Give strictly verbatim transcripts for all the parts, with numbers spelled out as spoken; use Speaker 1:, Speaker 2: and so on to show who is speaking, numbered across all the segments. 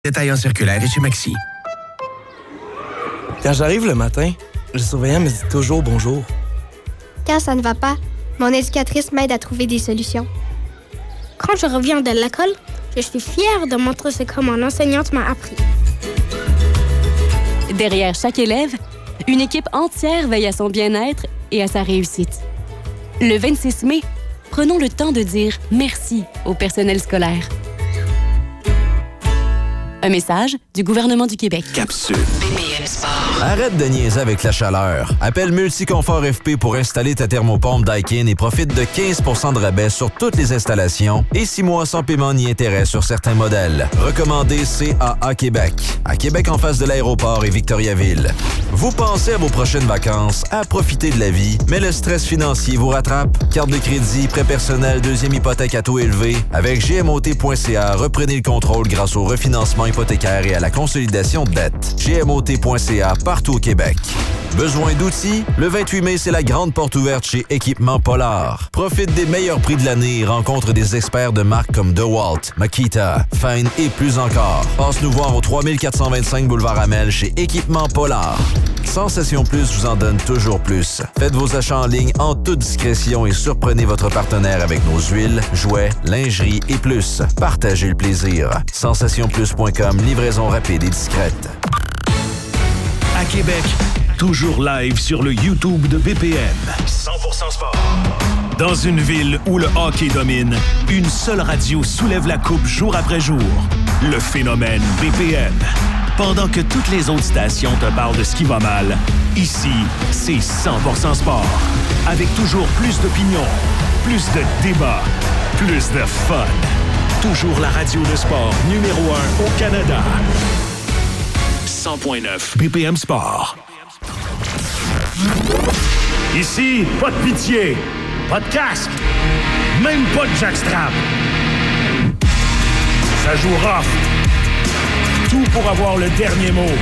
Speaker 1: Détail en circulaire et chez Maxi.
Speaker 2: Quand j'arrive le matin, le surveillant me dit toujours bonjour.
Speaker 3: Quand ça ne va pas, mon éducatrice m'aide à trouver des solutions.
Speaker 4: Quand je reviens de l'école, je suis fière de montrer ce que mon enseignante m'a appris.
Speaker 5: Derrière chaque élève, une équipe entière veille à son bien-être et à sa réussite. Le vingt-six mai, prenons le temps de dire merci au personnel scolaire. Un message du gouvernement du Québec.
Speaker 1: Capsule.
Speaker 6: B P M Sport.
Speaker 7: Arrête de niaiser avec la chaleur. Appelle Multiconfort F P pour installer ta thermopompe Daikin et profite de quinze pour cent de rabais sur toutes les installations et six mois sans paiement ni intérêt sur certains modèles. Recommandé C A A Québec. À Québec en face de l'aéroport et Victoriaville. Vous pensez à vos prochaines vacances, à profiter de la vie, mais le stress financier vous rattrape? Carte de crédit, prêt personnel, deuxième hypothèque à taux élevé. Avec G M O T point C A, reprenez le contrôle grâce au refinancement hypothécaire et à la consolidation de dettes. G M O T point C A partout au Québec. Besoin d'outils? Le vingt-huit mai, c'est la grande porte ouverte chez Équipement Polar. Profite des meilleurs prix de l'année et rencontre des experts de marques comme DeWalt, Makita, Fine et plus encore. Passe nous voir au trois mille quatre cent vingt-cinq boulevard Amel chez Équipement Polar. Sensation Plus vous en donne toujours plus. Faites vos achats en ligne en toute discrétion et surprenez votre partenaire avec nos huiles, jouets, lingerie et plus. Partagez le plaisir. sensation plus point com, livraison rapide et discrète.
Speaker 1: À Québec, toujours live sur le YouTube de B P M. cent pour cent sport. Dans une ville où le hockey domine, une seule radio soulève la coupe jour après jour. Le phénomène B P M. Pendant que toutes les autres stations te parlent de ce qui va mal, ici, c'est cent pour cent sport. Avec toujours plus d'opinions, plus de débats, plus de fun. Toujours la radio de sport numéro un au Canada. cent point neuf B P M Sport. Ici, pas de pitié, pas de casque, même pas de jackstrap. Ça joue rough. Tout pour avoir le dernier mot.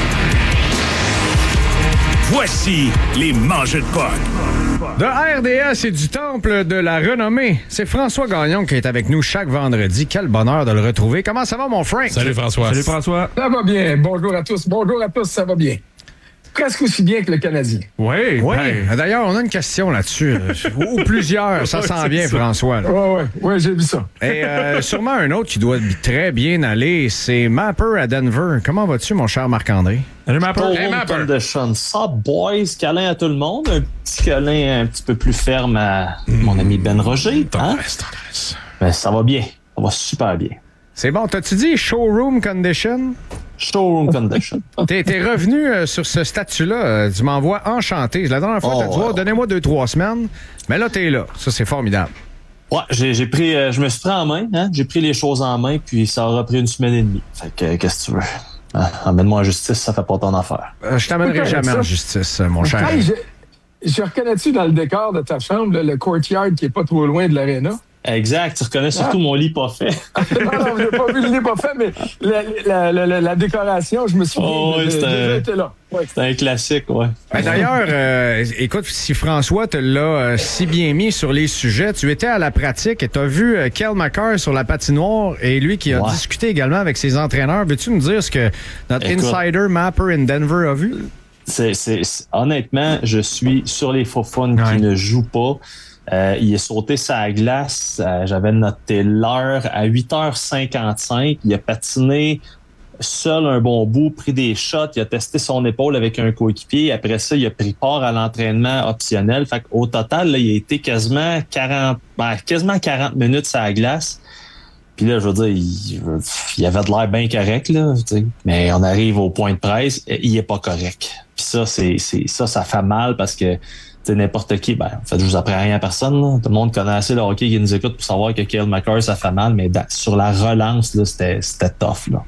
Speaker 1: Voici les mangeux de potes.
Speaker 8: De R D S et du Temple de la Renommée, c'est François Gagnon qui est avec nous chaque vendredi. Quel bonheur de le retrouver. Comment ça va, mon Frank?
Speaker 9: Salut, François.
Speaker 8: Salut, François.
Speaker 10: Ça va bien. Bonjour à tous. Bonjour à tous, ça va bien. Presque aussi bien que le Canadien.
Speaker 8: Oui, oui. Ben, d'ailleurs, on a une question là-dessus. Ou plusieurs, ça sent bien, ça. François.
Speaker 10: Oui, oui, oui, j'ai vu ça.
Speaker 8: Et euh, sûrement un autre qui doit très bien aller, c'est Mapper à Denver. Comment vas-tu, mon cher Marc-André?
Speaker 9: Salut, Mapper.
Speaker 11: Hey, Mapper. Condition. Ça, boys, câlin à tout le monde. Un petit câlin un petit peu plus ferme à mmh. mon ami Ben Roger. Tendresse, hein? tendresse. Ben, ça va bien. Ça va super bien.
Speaker 8: C'est bon. T'as-tu dit showroom condition?
Speaker 11: Showroom condition.
Speaker 8: T'es, t'es revenu euh, sur ce statut-là. Euh, tu m'envoies enchanté. La dernière fois, oh, t'as dit, ouais. oh, donnez-moi deux, trois semaines. Mais là, t'es là. Ça, c'est formidable.
Speaker 11: Ouais, j'ai, j'ai pris, euh, je me suis pris en main. Hein? J'ai pris les choses en main, puis ça aura pris une semaine et demie. Fait que, euh, qu'est-ce que tu veux? Ah, emmène-moi en justice, ça fait pas ton affaire.
Speaker 8: Euh, je t'amènerai jamais ça. en justice, mon cher.
Speaker 10: Hey, je, je reconnais-tu dans le décor de ta chambre là, le courtyard qui est pas trop loin de l'aréna?
Speaker 11: Exact, tu reconnais surtout ah. mon lit pas fait.
Speaker 10: non, non, j'ai pas vu le lit pas fait, mais la, la, la, la, la décoration, je me suis
Speaker 11: oh,
Speaker 10: dit,
Speaker 11: oui,
Speaker 10: j'ai déjà été là. Ouais.
Speaker 11: C'est un classique, ouais.
Speaker 8: Ben, d'ailleurs, euh, écoute, si François te l'a euh, si bien mis sur les sujets, tu étais à la pratique et tu as vu euh, Cale Makar sur la patinoire et lui qui a ouais. discuté également avec ses entraîneurs. Veux-tu nous dire ce que notre écoute, insider Mapper in Denver a vu?
Speaker 11: C'est, c'est, c'est, honnêtement, je suis sur les faux fun ouais. qui ne jouent pas. Euh, il est sauté sa glace, euh, j'avais noté l'heure à huit heures cinquante-cinq. Il a patiné seul un bon bout, pris des shots, il a testé son épaule avec un coéquipier. Après ça, il a pris part à l'entraînement optionnel. Fait qu'au total, là, il a été quasiment quarante, ben, quasiment quarante minutes sur la glace. Puis là, je veux dire, il, il avait de l'air bien correct, là, tu sais. Mais on arrive au point de presse, il est pas correct. Puis ça, c'est, c'est ça, ça fait mal parce que t'sais, n'importe qui, ben, en fait, je vous apprends rien à personne, là. Tout le monde connaît assez le hockey qui nous écoute pour savoir que Cale Makar, ça fait mal, mais da, sur la relance, là, c'était, c'était tough, là.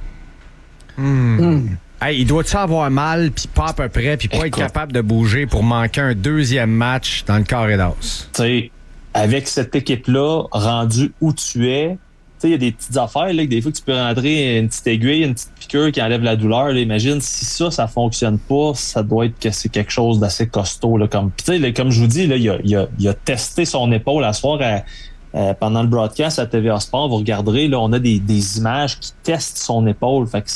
Speaker 8: Mm. Mm. Hey, il doit-tu avoir mal, puis pas à peu près, puis pas Écoute, être capable de bouger pour manquer un deuxième match dans le carré d'as?
Speaker 11: Tu sais, avec cette équipe-là, rendue où tu es, tu sais, il y a des petites affaires, là, que des fois que tu peux rentrer une petite aiguille, une petite piqûre qui enlève la douleur, là. Imagine, si ça, ça fonctionne pas, ça doit être que c'est quelque chose d'assez costaud, là. Comme, tu sais, comme je vous dis, là, il a, il a, il a testé son épaule à soir à, euh, pendant le broadcast à T V A Sport, vous regarderez, là, on a des, des images qui testent son épaule. Fait que